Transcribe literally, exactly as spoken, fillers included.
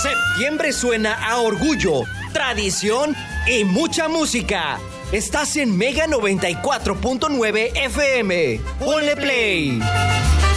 Septiembre suena a orgullo, tradición y mucha música. Estás en Mega noventa y cuatro punto nueve F M. Ponle play.